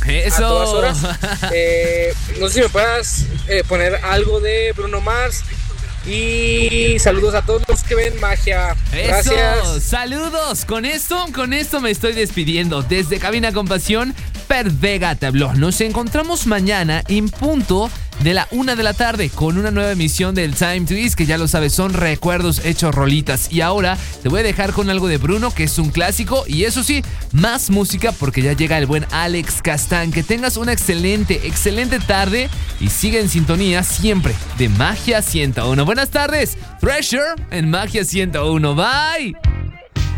Eso. a todas horas. No sé si me puedas poner algo de Bruno Mars. Y saludos a todos los que ven Magia. Eso, Gracias. saludos. Con esto me estoy despidiendo. Desde Cabina con Pasión, Per Vega te habló. Nos encontramos mañana en punto de la 1 de la tarde con una nueva emisión del Time Twist, que ya lo sabes, son recuerdos hechos rolitas. Y ahora te voy a dejar con algo de Bruno, que es un clásico. Y eso sí, más música porque ya llega el buen Alex Castán. Que tengas una excelente tarde y sigue en sintonía siempre de Magia 101. Buenas tardes, Treasure en Magia 101. Bye.